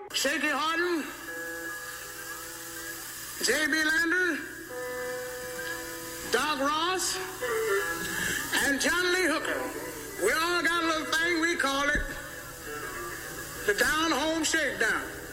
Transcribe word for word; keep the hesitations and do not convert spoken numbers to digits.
Shaky Harden, J B. Lander, Doc Ross, and John Lee Hooker. We all got a little thing, we call it the Down Home Shakedown.